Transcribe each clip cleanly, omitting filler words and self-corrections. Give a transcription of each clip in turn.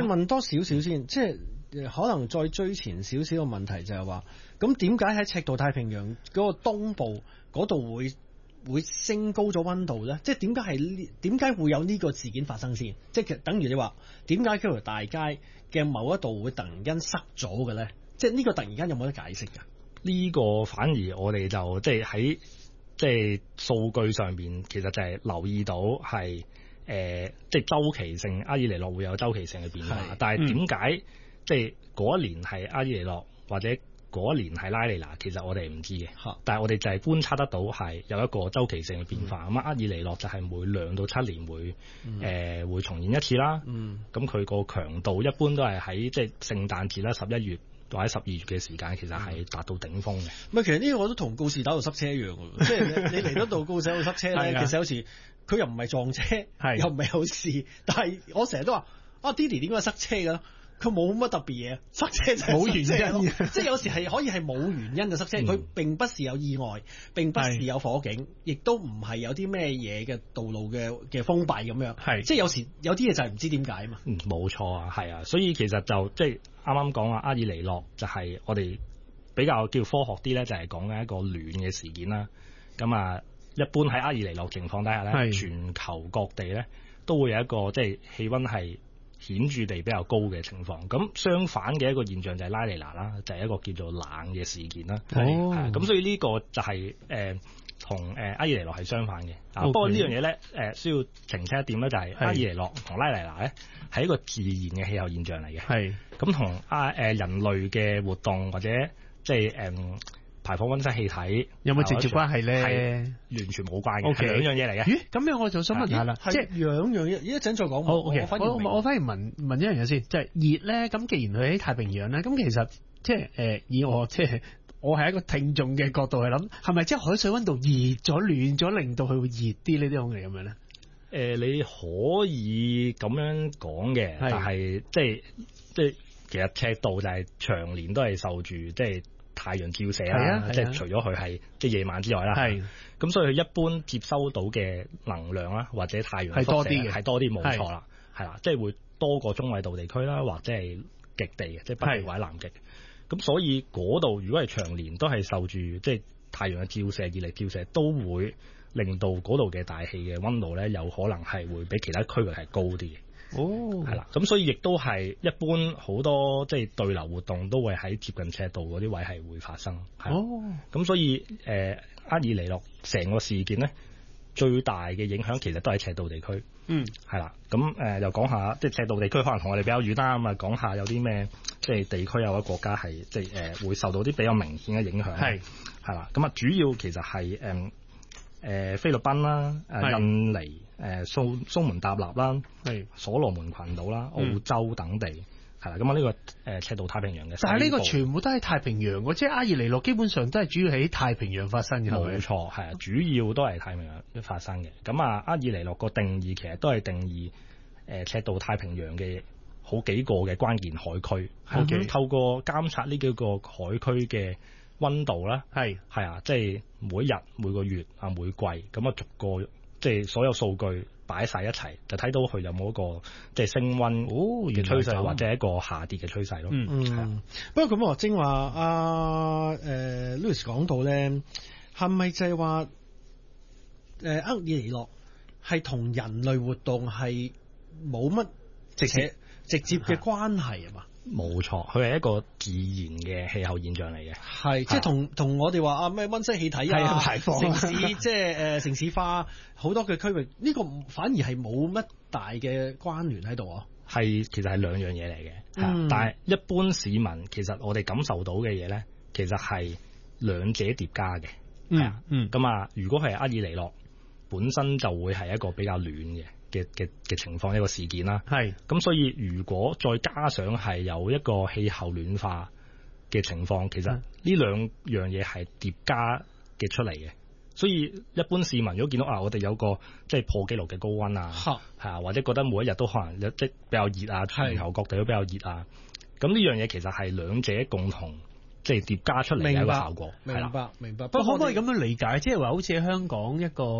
問多少少先，即係可能再追前少少嘅問題就係話，咁點解喺赤道太平洋嗰個東部嗰度會升高咗溫度咧？即係點解會有呢個事件發生先？即係等於你話點解嗰條大街嘅某一度會突然間塞咗嘅咧？即係呢個突然間有冇得解釋㗎？ 呢個反而我哋就即係喺即係數據上邊，其實就係留意到係即係週期性阿爾尼諾會有週期性嘅變化，但係點解即係嗰一年係阿爾尼諾或者嗰一年係拉尼娜，其實我哋唔知嘅，但係我哋就係觀察得到係有一個週期性嘅變化。咁阿爾尼諾就係每2到7年會重現一次啦。咁佢個強度一般都係喺即係聖誕節啦、11月或者12月嘅時間，其實係達到頂峰嘅。 唔係，其實呢個我都同告士打道塞車一樣嘅，即係你嚟得到告士打道塞車咧，其實有時佢又唔係撞車，又唔係有事，但係我成日都話啊 Diddy 點解塞車㗎？佢冇乜特別嘢，塞車就冇原因，即係有時係可以係冇原因就塞車。佢並不是有意外，並不是有火警，亦都唔係有啲咩嘢嘅道路嘅封閉咁樣。即係有時有啲嘢就係唔知點解啊嘛。 冇錯啊，係啊，所以其實就即係啱啱講阿爾尼諾就係我哋比較叫科學啲咧，就係講緊一個暖嘅事件啦。咁啊，一般喺阿爾尼諾情況底下咧，全球各地咧都會有一個即係氣溫係顯著地比較高嘅情況，咁相反嘅一個現象就係拉尼娜啦，就係一個叫做冷嘅事件啦。咁所以呢個就係同阿爾尼諾係相反嘅。不過呢樣嘢咧需要澄清一點咧，就係阿爾尼諾同拉尼娜咧係一個自然嘅氣候現象嚟嘅。咁同人類嘅活動或者即係排放溫室氣體有冇直接關係咧？ 完全冇關嘅，係兩樣嘢嚟嘅。 咦，咁樣我就想問下啦， 即係兩樣嘢，一陣再講。 好，我反而問一樣嘢先，即係熱咧。咁既然佢喺太平洋咧，咁其實即係以我即係我係一個聽眾嘅角度去諗，係咪即係海水溫度熱咗、暖咗，令到佢會熱啲呢啲空氣咁樣咧？ 你可以咁樣講嘅，但係即係其實赤道就係長年都係受住即係太陽照射啦，即係除咗佢係即係夜晚之外啦，咁所以佢一般接收到嘅能量啦，或者太陽係多啲嘅， 係多啲冇錯啦，係啦，即係會多過中緯度地區啦，或者係極地嘅，即係北極或者南極。咁所以嗰度如果係長年都係受住即係太陽嘅照射、熱力照射，都會令到嗰度嘅大氣嘅溫度咧，有可能係會比其他區域係高啲嘅。係啦，咁所以亦都係一般好多即係對流活動都會喺接近赤道嗰啲位係會發生。咁所以阿爾尼諾成個事件咧，最大嘅影響其實都喺赤道地區。係啦，咁又講下即係赤道地區可能同我哋比較遠啦，咁啊講下有啲咩即係地區有個國家係即係會受到啲比較明顯嘅影響。係啦，咁啊主要其實係菲律賓啦、印尼、蘇門答臘啦、所羅門群島啦、澳洲等地，係啦。咁啊呢個赤道太平洋嘅， 但係呢個全部都係太平洋嘅，即係阿爾尼諾基本上都係主要喺太平洋發生嘅。 冇錯，係啊，主要都係太平洋發生嘅。咁啊，阿爾尼諾個定義其實都係定義赤道太平洋嘅好幾個嘅關鍵海區。透過監察呢幾個海區嘅溫度啦，係啊，即係每日、每個月啊、每季咁啊，逐個即係所有數據擺晒一齊，就睇到佢有冇一個即係升溫嘅趨勢，或者一個下跌嘅趨勢咯。 不過咁正話阿Louis 講到咧，係咪就係話阿爾尼諾係同人類活動係冇乜直接嘅關係啊嘛？ 冇錯，佢係一個自然嘅氣候現象嚟嘅， 係即係同我哋話咩溫室氣體排放城市即係城市化好多嘅區域，呢個反而係冇乜大嘅關聯喺度啊。 係其實係兩樣嘢嚟嘅，但係一般市民其實我哋感受到嘅嘢咧，其實係兩者疊加嘅。咁啊，如果係阿爾尼諾本身就會係一個比較暖嘅情況，一個事件啦，咁所以如果再加上係有一個氣候暖化嘅情況，其實呢兩樣嘢係疊加嘅出嚟嘅。所以一般市民如果見到我哋有個即係破紀錄嘅高溫啊，或者覺得每一日都可能即係比較熱啊，全球各地都比較熱啊，咁呢樣嘢其實係兩者共同即係疊加出嚟嘅一個效果。 明白。 不過可唔可以咁樣理解，即係話好似喺香港一個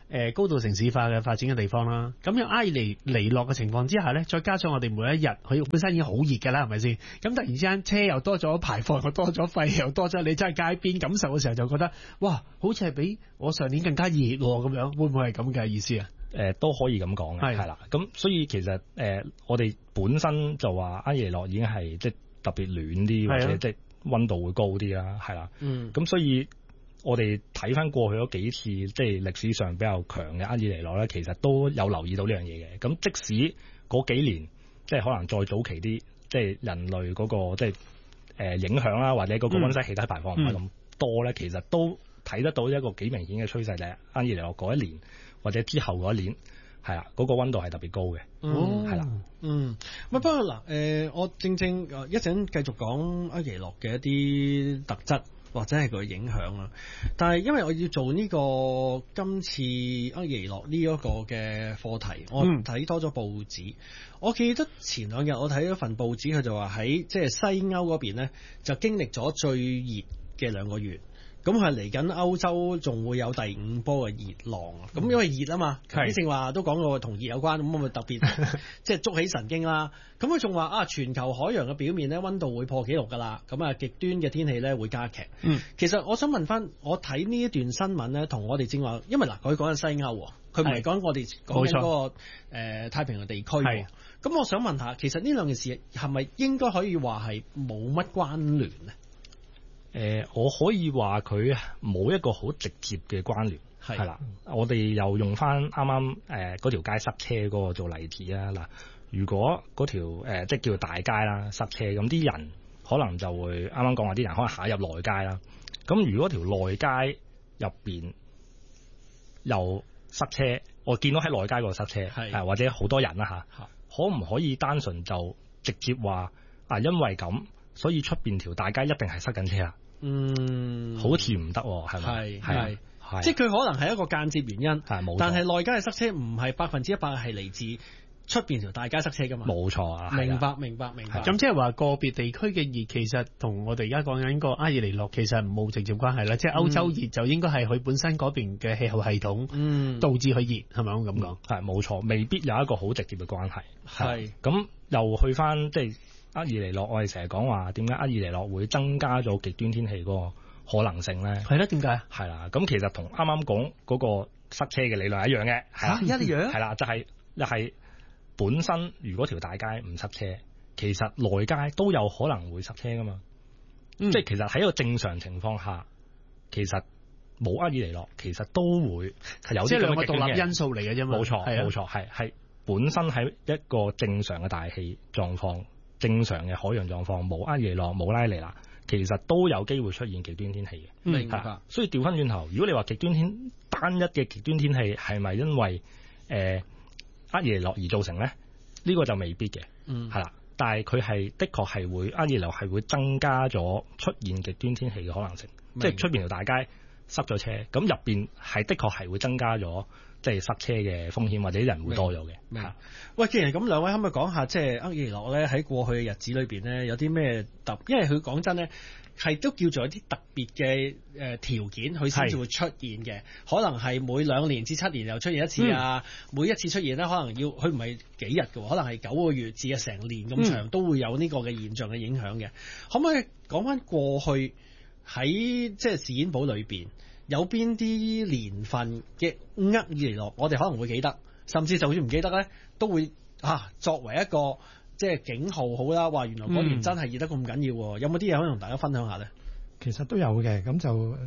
高度城市化嘅發展嘅地方啦。咁有厄爾尼諾嘅情況之下咧，再加上我哋每一日佢本身已經好熱㗎啦，係咪先？咁突然之間車又多咗排放，又多咗廢，又多咗，你真係街邊感受嘅時候就覺得，哇，好似係比我上年更加熱喎咁樣，會唔會係咁嘅意思啊？ 都可以咁講嘅，係啦。咁所以其實我哋本身就話厄爾尼諾已經係即係特別暖啲，或者即係溫度會高啲啦，係啦。咁所以我哋睇翻過去嗰幾次即係歷史上比較強嘅厄爾尼諾咧，其實都有留意到呢樣嘢嘅。咁即使嗰幾年即係可能再早期啲，即係人類嗰個即係影響啦，或者嗰個溫室氣體排放唔係咁多咧，其實都睇得到一個幾明顯嘅趨勢，就係厄爾尼諾嗰一年或者之後嗰一年，係啦，嗰個溫度係特別高嘅，係啦。 不過嗱，我正一陣繼續講厄爾尼諾嘅一啲特質或者係佢嘅影響啦。但係因為我要做呢個今次厄爾尼諾呢一個嘅課題，我睇多咗報紙。我記得前兩日我睇咗份報紙，佢就話喺即係西歐嗰邊咧，就經歷咗最熱嘅2個月。咁係嚟緊歐洲仲會有第5波嘅熱浪，咁因為熱啊嘛，之前話都講過同熱有關，咁我咪特別即係捉起神經啦。咁佢仲話全球海洋嘅表面咧溫度會破紀錄㗎啦，咁極端嘅天氣咧會加劇。其實我想問翻，我睇呢一段新聞咧，同我哋正話，因為嗱佢講緊西歐，佢唔係講我哋講緊嗰個太平洋地區。咁我想問下，其實呢兩件事係咪應該可以話係冇乜關聯咧？ 我可以話佢冇一個好直接嘅關聯，係啦。我哋又用翻啱啱嗰條街塞車嗰個做例子啦。嗱，如果嗰條即係叫做大街啦塞車，咁啲人可能就會啱啱講話啲人可能行入內街啦。咁如果條內街入邊又塞車，我見到喺內街嗰度塞車，或者好多人啦嚇，可唔可以單純就直接話因為咁，所以出邊條大街一定係塞緊車啊？好似唔得，係咪？係，即係佢可能係一個間接原因，但係內街嘅塞車唔係100%係嚟自出邊條大街塞車噶嘛？冇錯啊，明白。 咁即係話個別地區嘅熱，其實同我哋而家講緊個厄爾尼諾其實冇直接關係啦。即係歐洲熱就應該係佢本身嗰邊嘅氣候系統導致佢熱，係咪咁講？ 係冇錯，未必有一個好直接嘅關係。係咁又去翻即係。厄爾尼諾，我哋成日講話點解厄爾尼諾會增加咗極端天氣嗰個可能性咧？ 係咧，點解？ 係啦，咁其實同啱啱講嗰個塞車嘅理論係一樣嘅，係一樣？ 係啦，就係本身如果條大街唔塞車，其實內街都有可能會塞車噶嘛。即係其實喺一個正常情況下，其實冇厄爾尼諾，其實都會係有啲咁嘅極端嘅。即係兩個獨立因素嚟嘅啫嘛。冇錯，係本身喺一個正常嘅大氣狀況。正常嘅海洋狀況，冇厄爾尼諾冇拉尼娜，其實都有機會出現極端天氣嘅。 明白。所以調翻轉頭，如果你話單一嘅極端天氣係咪因為厄爾尼諾而造成咧？呢個就未必嘅。係啦。但係佢係的確係會厄爾尼諾係會增加咗出現極端天氣嘅可能性。即係出邊條大街塞咗車，咁入邊係的確係會增加咗。即係塞車嘅風險，或者人會多咗嘅。 喂，既然咁，兩位可唔可以講下，即係厄爾尼諾咧喺過去嘅日子裏邊咧，有啲咩因為佢講真咧，係都叫做一啲特別嘅條件，佢先至會出現嘅。可能係每2年至7年又出現一次啊。每一次出現咧，可能佢唔係幾日嘅，可能係9個月至成年咁長，都會有呢個嘅現象嘅影響嘅。可唔可以講翻過去喺即係史έν堡裏邊？有邊啲年份嘅厄爾尼諾，我哋可能會記得，甚至就算唔記得咧，都會作為一個即係警號好啦。話原來嗰年真係熱得咁緊要，有冇啲嘢可以同大家分享下咧？ 其實都有嘅，咁就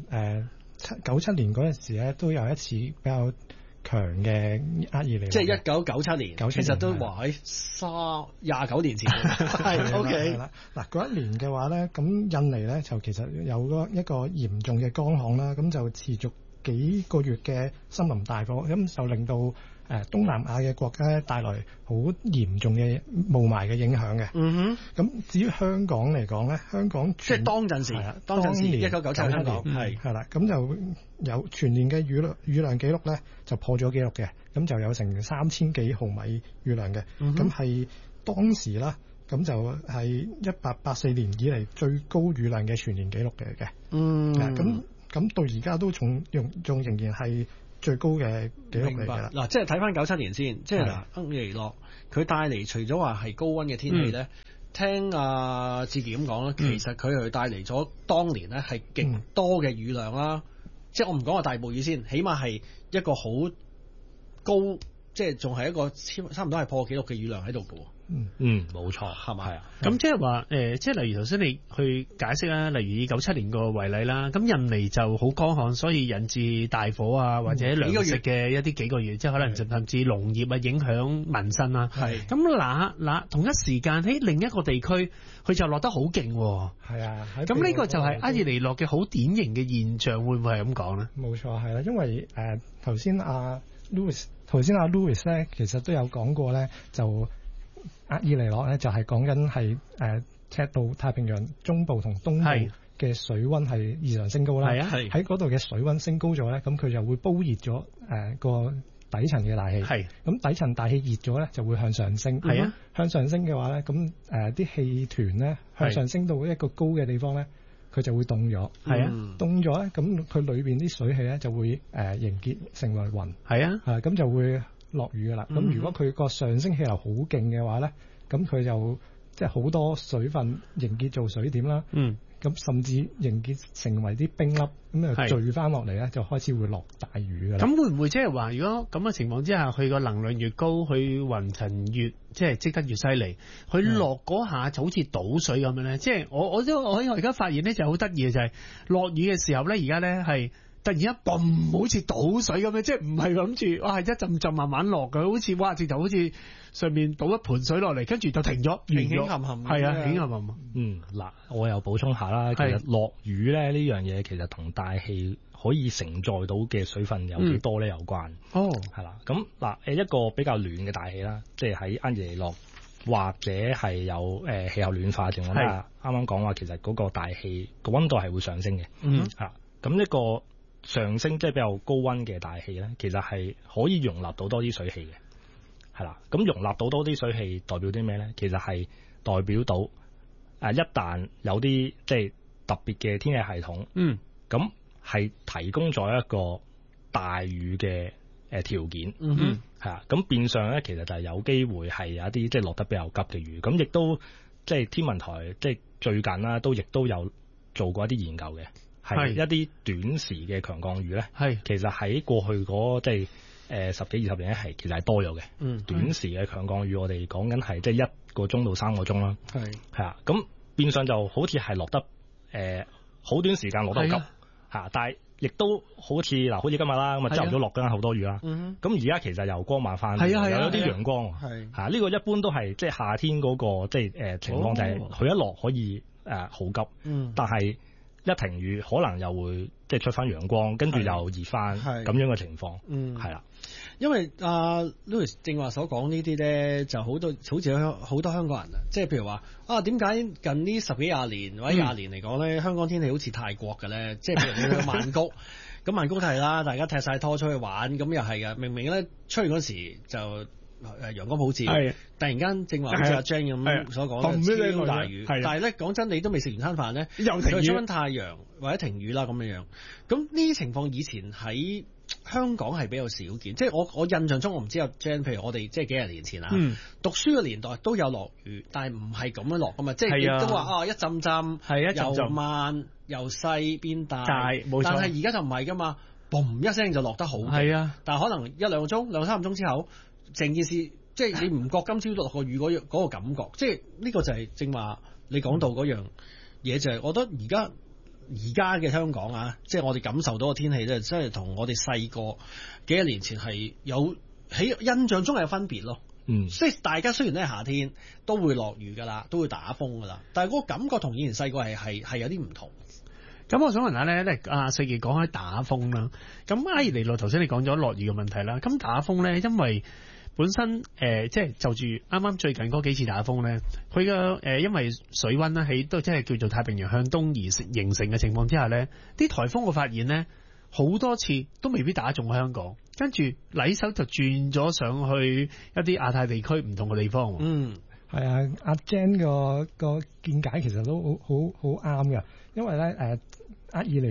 97年嗰陣時咧，都有一次比較強嘅厄爾尼諾， 即係1997年，其實都話喺29年前。係 OK 啦。嗱嗰一年嘅話咧，咁印尼咧就其實有一個嚴重嘅乾旱啦，咁就持續幾個月嘅森林大火，咁就令到東南亞嘅國家咧帶來好嚴重嘅霧霾嘅影響嘅。咁至於香港嚟講咧，香港即係當陣時1997香港係啦，咁就有全年嘅雨量記錄咧就破咗記錄嘅，咁就有成3000幾毫米雨量嘅，咁係當時啦，咁就係1884年以嚟最高雨量嘅全年記錄嚟嘅。咁到而家都仲仍然係最高嘅紀錄嚟㗎啦。 嗱，即係睇翻97年先，即係嗱，厄爾尼諾佢帶嚟除咗話係高溫嘅天氣咧，聽阿志傑咁講咧，其實佢係帶嚟咗當年咧係極多嘅雨量啦。即係我唔講話大暴雨先，起碼係一個好高，即係仲係一個差唔多係破紀錄嘅雨量喺度嘅。 冇錯，係咪啊？ 咁即係話即係例如頭先你去解釋啦，例如以97年個為例啦，咁印尼就好乾旱，所以引致大火啊，或者糧食嘅一啲幾個月，即係可能甚至農業啊影響民生啦。係咁嗱同一時間喺另一個地區，佢就落得好勁。係啊， 咁呢個就係厄爾尼諾嘅好典型嘅現象，會唔會係咁講咧？ 冇錯，係啦，因為頭先阿 Louis 咧，其實都有講過咧，就厄爾尼諾咧就係講緊係赤道太平洋中部同東部嘅水溫係異常升高啦。喺嗰度嘅水溫升高咗咧，咁佢就會煲熱咗個底層嘅大氣。咁底層大氣熱咗咧，就會向上升。向上升嘅話咧，咁啲氣團咧向上升到一個高嘅地方咧，佢就會凍咗。凍咗咧，咁佢裏邊啲水氣咧就會凝結成為雲。咁就會落雨噶啦。咁如果佢個上升氣流好勁嘅話咧，咁佢就即係好多水分凝結做水點啦。咁甚至凝結成為啲冰粒，咁就聚翻落嚟咧，就開始會落大雨噶啦。 咁會唔會即係話，如果咁嘅情況之下，佢個能量越高，佢雲層越即係積得越犀利，佢落嗰下就好似倒水咁樣咧？即係我而家發現咧就好得意嘅就係落雨嘅時候咧，而家咧係突然間嘣，好似倒水咁樣，即係唔係諗住哇一陣陣慢慢落嘅，好似哇直頭好似上面倒一盆水落嚟，跟住就停咗， 輕輕冚冚， 係啊，輕輕冚冚。 嗱，我又補充下啦，其實落雨咧呢樣嘢，其實同大氣可以承載到嘅水分有幾多咧有關。係啦，咁嗱一個比較暖嘅大氣啦，即係喺厄爾尼諾或者係有氣候暖化嘅情況下，啱啱講話其實嗰個大氣個溫度係會上升嘅。咁一個上升即係比較高溫嘅大氣咧，其實係可以容納到多啲水氣嘅。係啦，咁容納到多啲水氣代表啲咩咧？其實係代表到一旦有啲即係特別嘅天氣系統，咁係提供咗一個大雨嘅條件，係啊，咁變相咧其實就係有機會係有一啲即係落得比較急嘅雨，咁亦都即係天文台即係最近啦，亦都有做過一啲研究嘅，係一啲短時嘅強降雨咧，其實喺過去嗰即係10幾20年咧其實係多咗嘅。短時嘅強降雨我哋講緊係即係1個鐘到3個鐘啦。係啊，咁變相就好似係落得好短時間落得急嚇，但係亦都好似今日啦，咁啊朝頭早落緊好多雨啦。咁而家其實又光猛翻，有啲陽光嚇。呢個一般都係即係夏天嗰個即係情況，就係佢一落可以好急，但係一停雨可能又會即係出翻陽光，跟住又熱翻咁樣嘅情況。係啦， 因為Louis 正話所講呢啲咧，就好似好多香港人啊，即係譬如話點解近呢10幾20年或者20年嚟講咧，香港天氣好似泰國嘅咧？即係譬如你去曼谷，咁曼谷係啦，大家踢晒拖出去玩，咁又係嘅。明明咧出去嗰時就陽光普照，突然間正話好似阿 Jane 咁所講嘅超大雨，但係咧講真，你都未食完餐飯咧，又停雨，出緊太陽或者停雨啦咁樣樣。咁呢啲情況以前喺香港係比較少見，即係我印象中，我唔知阿 Jane，譬如我哋即係幾廿年前啊，讀書嘅年代都有落雨，但係唔係咁樣落噶嘛，即係亦都話一陣陣，由慢由細變大，但係而家就唔係噶嘛，嘣一聲就落得好勁，但係可能1-2個鐘、2-3個鐘之後，成件事即係你唔覺今朝落個雨嗰個感覺，即係呢個就係正話你講到嗰樣嘢，就係我覺得而家嘅香港啊，即係我哋感受到嘅天氣咧，真係同我哋細個幾廿年前係有喺印象中係有分別咯。即係大家雖然咧夏天都會落雨噶啦，都會打風噶啦，但係嗰個感覺同以前細個係有啲唔同。 咁我想問下咧，阿世傑講開打風啦，咁厄爾尼諾頭先你講咗落雨嘅問題啦，咁打風咧，因為本身即係就住啱啱最近嗰幾次打風咧，佢嘅因為水溫咧喺都即係叫做太平洋向東而形成嘅情況之下咧，啲颱風我發現咧好多次都未必打中香港，跟住禮手就轉咗上去一啲亞太地區唔同嘅地方。 係啊，阿 Jan 個見解其實都好啱㗎，因為咧厄爾尼諾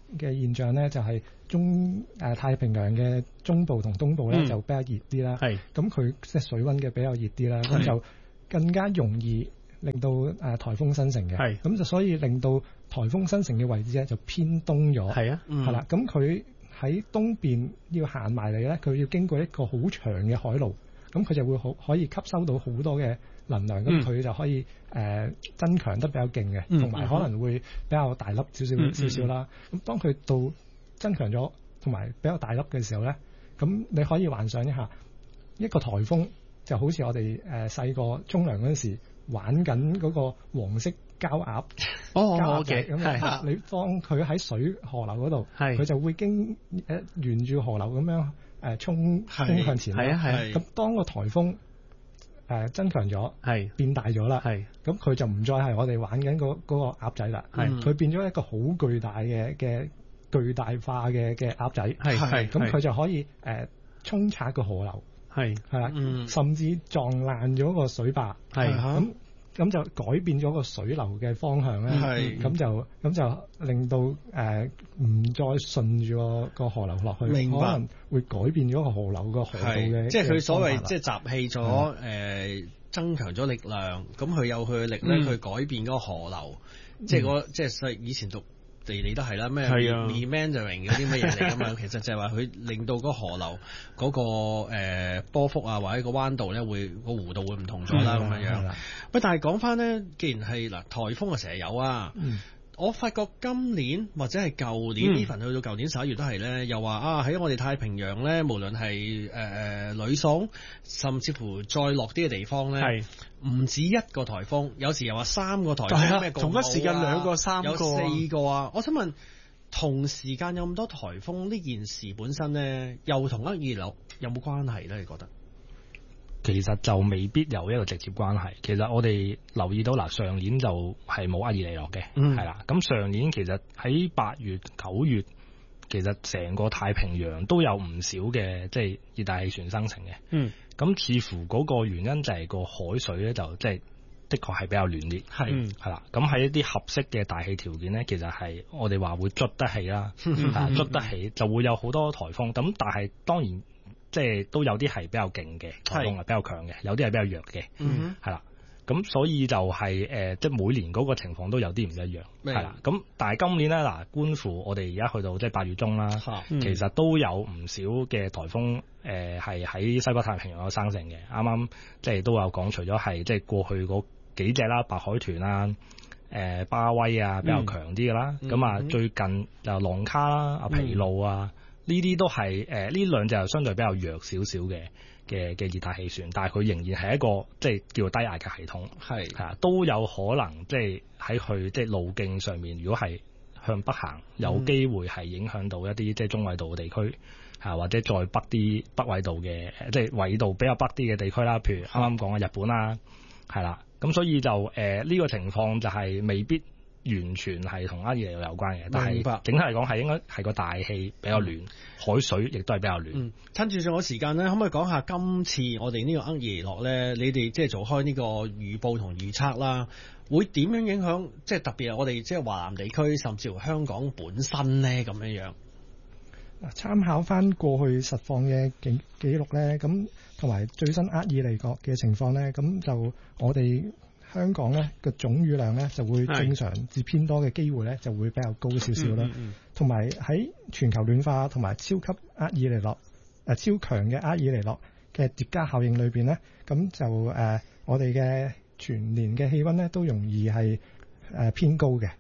嘅現象咧，就係太平洋嘅中部同東部咧就比較熱啲啦。係咁佢即係水溫嘅比較熱啲啦，咁就更加容易令到颱風生成嘅。係咁就所以令到颱風生成嘅位置咧就偏東咗。係啊，係啦，咁佢喺東邊要行埋嚟咧，佢要經過一個好長嘅海路，咁佢就會可以吸收到好多嘅能量，咁佢就可以增強得比較勁嘅，同埋可能會比較大粒少少啦。咁當佢到增強咗同埋比較大粒嘅時候咧，咁你可以幻想一下一個颱風就好似我哋細個沖涼嗰陣時玩緊嗰個黃色膠鴨膠鴨咁，你放佢喺水河流嗰度，佢就會沿住河流咁樣衝向前啦。咁當個颱風增強咗，變大咗啦，咁佢就唔再係我哋玩緊嗰個鴨仔啦，佢變咗一個好巨大嘅巨大化嘅鴨仔，咁佢就可以沖刷個河流，係啦，甚至撞爛咗個水壩，咁就改變咗個水流嘅方向咧，咁就令到唔再順住個河流落去， 明白， 可能會改變咗個河流個河道嘅， 即係佢所謂即係集氣咗增強咗力量，咁佢有佢嘅力咧去改變嗰個河流，即係即係以前讀地理都係啦，咩 meandering 嗰啲乜嘢嚟㗎嘛，其實就係話佢令到嗰個河流嗰個波幅啊，或者個彎度咧，會個弧度會唔同咗啦，咁樣。喂，但係講翻咧，既然係嗱颱風啊，成日有啊。我發覺今年或者係舊年，even去到舊年11月都係咧，又話喺我哋太平洋咧，無論係呂宋，甚至乎再落啲嘅地方咧，唔止一個颱風，有時又話3個颱風，咩同一時間2個、3個， 有4個啊！我想問，同時間有咁多颱風呢件事本身咧，又同厄爾尼諾有冇關係咧？你覺得？ 其實就未必有一個直接關係。其實我哋留意到上年就係冇厄爾尼諾嘅，係啦。咁上年其實喺8月、9月，其實成個太平洋都有唔少嘅即係熱帶氣旋生成嘅。咁似乎嗰個原因就係個海水咧，就即係的確係比較暖啲。係啦。咁喺一啲合適嘅大氣條件咧，其實係我哋話會捽得起啦，捽得起就會有好多颱風。咁但係當然。即係都有啲係比較勁嘅颱風，係比較強嘅，有啲係比較弱嘅，係啦。咁所以就係即係每年嗰個情況都有啲唔一樣，係啦。咁但係今年咧觀乎我哋而家去到即係8月中啦，其實都有唔少嘅颱風係喺西北太平洋有生成嘅。啱啱即係都有講，除咗係即係過去嗰幾隻啦，白海豚啊、巴威啊比較強啲嘅啦，咁最近就浪卡啦、阿皮路啊。呢啲都係呢兩隻相對比較弱少少嘅熱帶氣旋，但係佢仍然係一個即係叫做低壓嘅系統，係都有可能即係喺佢即係路徑上面，如果係向北行，有機會係影響到一啲即係中緯度嘅地區，或者再北啲北緯度嘅即係緯度比較北啲嘅地區啦，譬如啱啱講嘅日本啦，係啦，咁所以就呢個情況就係未必完全係同厄爾尼諾有關嘅，但係整體嚟講係應該係個大氣比較暖，海水亦都係比較暖。 趁住仲有時間咧，可唔可以講下今次我哋呢個厄爾尼諾咧？你哋即係做開呢個預報同預測啦，會點樣影響？即係特別係我哋即係華南地區，甚至乎香港本身咧咁樣。 參考翻過去實況嘅記錄咧，咁同埋最新厄爾尼諾嘅情況咧，咁就我哋香港咧嘅總雨量咧就會正常至偏多嘅機會咧就會比較高少少啦。同埋喺全球暖化同埋超級厄爾尼諾超強嘅厄爾尼諾嘅疊加效應裏邊咧，咁就我哋嘅全年嘅氣温咧都容易係偏高嘅。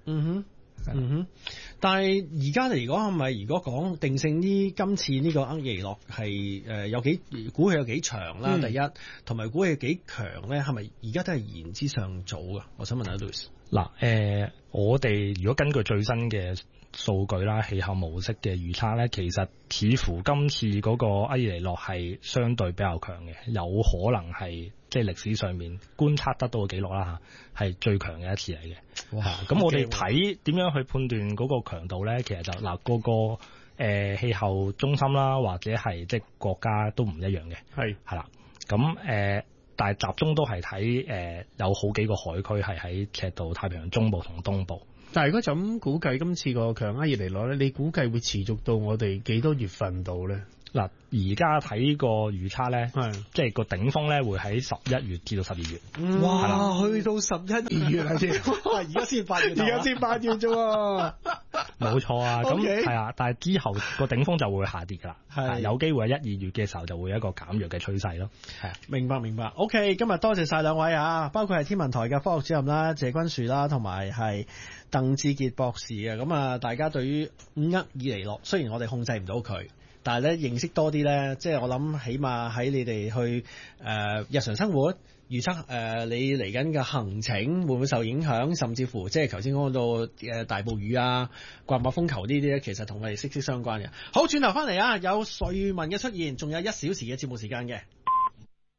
但係而家嚟講係咪？如果講定性呢，今次呢個厄爾尼諾係有幾估佢有幾長啦？第一，同埋估佢幾強咧？係咪而家都係言之尚早㗎？我想問下 Louis。 嗱，我哋如果根據最新嘅數據啦、氣候模式嘅預測咧，其實似乎今次嗰個厄爾尼諾係相對比較強嘅，有可能係即係歷史上面觀察得到嘅記錄啦嚇，係最強嘅一次嚟嘅。咁我哋睇點樣去判斷嗰個強度咧？其實就嗰個氣候中心啦，或者係即係國家都唔一樣嘅。係啦，咁但係集中都係睇有好幾個海區係喺赤道太平洋中部同東部。 但係如果就咁估計，今次個強壓熱嚟攞咧，你估計會持續到我哋幾多月份度咧？ 嗱，而家睇個預測咧，即係個頂峰咧會喺11月至到12月。 哇！去到11、2月啊先， 而家先8月， 而家先8月啫喎。 冇錯啊，咁 Okay 係啊，但係之後個頂峰就會下跌㗎啦，係有機會喺1、2月嘅時候就會有一個減弱嘅趨勢咯。係啊， 明白。OK， 今日多謝晒兩位啊，包括係天文台嘅科學主任啦，謝君樹啦，同埋係鄧志傑博士啊。咁啊，大家對於5厄爾尼諾，雖然我哋控制唔到佢，但係咧認識多啲咧，即係我諗起碼喺你哋去日常生活預測你嚟緊嘅行程會唔會受影響，甚至乎即係頭先講到大暴雨啊、刮麥風球呢啲咧，其實同我哋息息相關嘅。好，轉頭翻嚟啊，有瑞文嘅出現，仲有1小時嘅節目時間嘅。